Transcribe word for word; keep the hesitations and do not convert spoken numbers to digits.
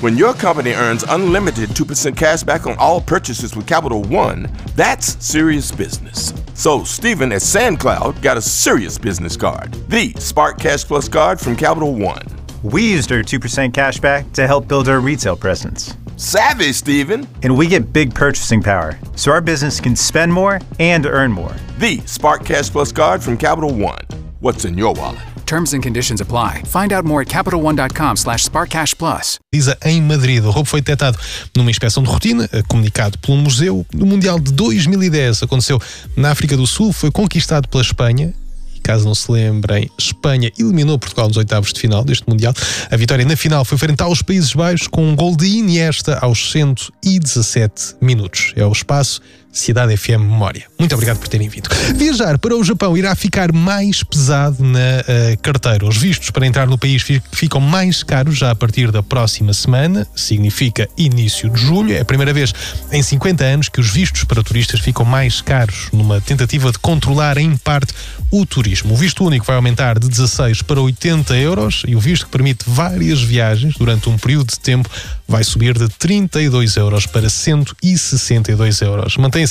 When your company earns unlimited two percent cash back on all purchases with Capital One, that's serious business. So Stephen at SandCloud got a serious business card, the Spark Cash Plus card from Capital One. We used our two percent cash back to help build our retail presence. Savvy, Stephen. And we get big purchasing power, so our business can spend more and earn more. The Spark Cash Plus card from Capital One. What's in your wallet? Terms and conditions apply. Find out more at capital one dot com slash spark cash plus. Em Madrid, o roubo foi detectado numa inspeção de rotina, comunicado pelo museu. No Mundial de dois mil e dez aconteceu na África do Sul, foi conquistado pela Espanha. Caso não se lembrem, Espanha eliminou Portugal nos oitavos de final deste Mundial. A vitória na final foi frente aos Países Baixos com um gol de Iniesta aos cento e dezassete minutos. É o espaço Cidade F M Memória. Muito obrigado por terem vindo. Viajar para o Japão irá ficar mais pesado na uh, carteira. Os vistos para entrar no país ficam mais caros já a partir da próxima semana, significa início de julho. É a primeira vez em cinquenta anos que os vistos para turistas ficam mais caros, numa tentativa de controlar em parte o turismo. O visto único vai aumentar de dezasseis para oitenta euros e o visto que permite várias viagens durante um período de tempo vai subir de trinta e dois euros para cento e sessenta e dois euros. Mantém